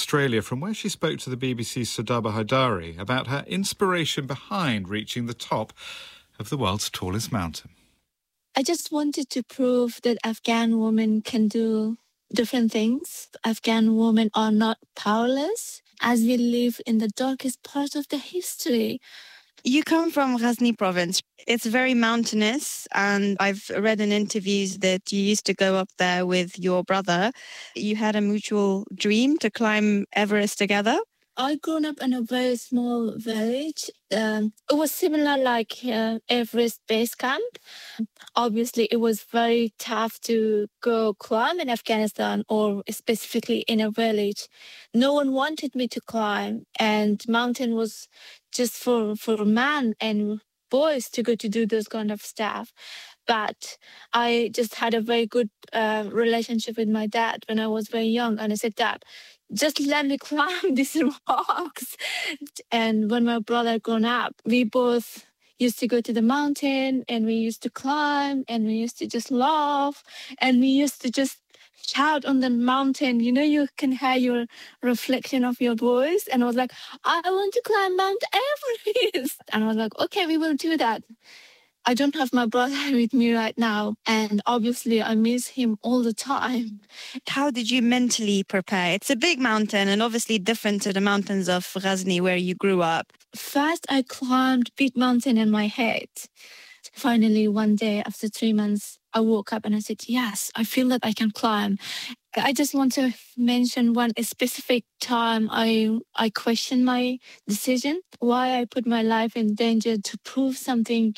Australia, from where she spoke to the BBC's Sudaba Haidari about her inspiration behind reaching the top of the world's tallest mountain. I just wanted to prove that Afghan women can do different things. Afghan women are not powerless, as we live in the darkest part of the history. You come from Ghazni province. It's very mountainous, and I've read in interviews that you used to go up there with your brother. You had a mutual dream to climb Everest together. I grew up in a very small village. It was similar like Everest Base Camp. Obviously, it was very tough to go climb in Afghanistan or specifically in a village. No one wanted me to climb, and mountain was just for men and boys to go to do those kind of stuff. But I just had a very good relationship with my dad when I was very young. And I said, Dad, just let me climb these rocks. And when my brother grown up, we both used to go to the mountain and we used to climb and we used to just laugh and we used to just shout on the mountain. You know, you can hear your reflection of your voice. And I was like, I want to climb Mount Everest. And I was like, okay, we will do that. I don't have my brother with me right now. And obviously, I miss him all the time. How did you mentally prepare? It's a big mountain and obviously different to the mountains of Ghazni where you grew up. First, I climbed big mountain in my head. Finally, one day after 3 months, I woke up and I said, yes, I feel that I can climb. I just want to mention one specific time I questioned my decision, why I put my life in danger to prove something.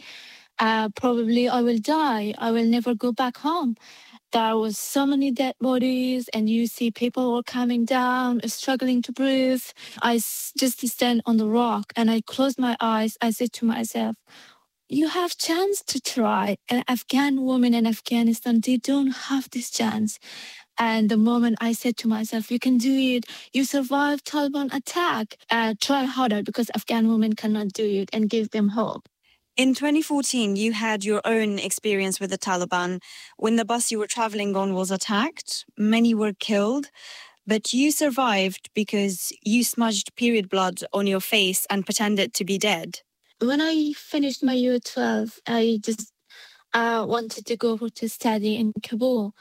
Probably I will die. I will never go back home. There was so many dead bodies and you see people were coming down, struggling to breathe. I just stand on the rock and I closed my eyes. I said to myself, you have chance to try. An Afghan woman in Afghanistan, they don't have this chance. And the moment I said to myself, you can do it, you survived Taliban attack, try harder because Afghan women cannot do it, and give them hope. In 2014, you had your own experience with the Taliban. When the bus you were traveling on was attacked, many were killed, but you survived because you smudged period blood on your face and pretended to be dead. When I finished my year 12, I just wanted to go to study in Kabul.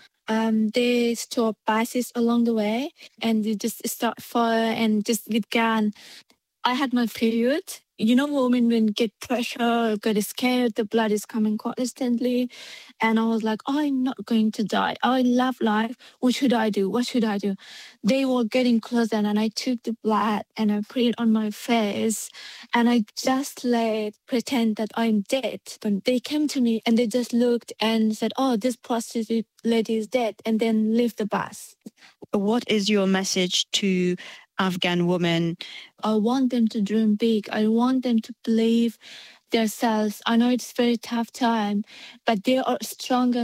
They stop buses along the way and they just start fire and just with gun. I had my period. You know, women get pressure, get scared, the blood is coming constantly. And I was like, I'm not going to die. I love life. What should I do? What should I do? They were getting closer and I took the blood and I put it on my face. And I just pretend that I'm dead. But they came to me and they just looked and said, oh, this prostitute lady is dead. And then leave the bus. What is your message to Afghan women? I want them to dream big. I want them to believe themselves. I know it's a very tough time, but they are stronger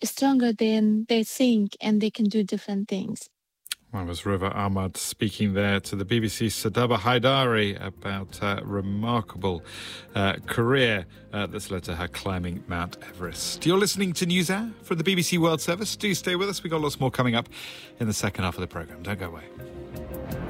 than they think, and they can do different things. That was Riva Ahmad speaking there to the BBC's Sudaba Haidari about her remarkable career that's led to her climbing Mount Everest. You're listening to NewsHour from the BBC World Service. Do stay with us. We've got lots more coming up in the second half of the programme. Don't go away.